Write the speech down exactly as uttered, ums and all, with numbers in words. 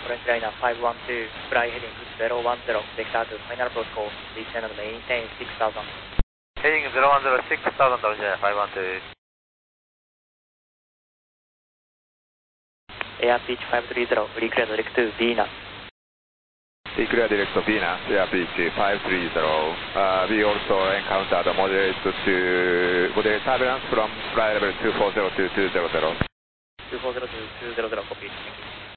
French liner five one two, fly heading zero one zero, vector to final approach course, descend and maintain six thousand. Heading zero one zero, six thousand, French liner five one two. Air pitch five three zero, reclear direct to Venus. Declare direct to Venus, air pitch five three zero. Uh, we also encountered a moderate to moderate turbulence from flight level two four zero to two zero zero. two four zero to two zero zero, copy. Thank you.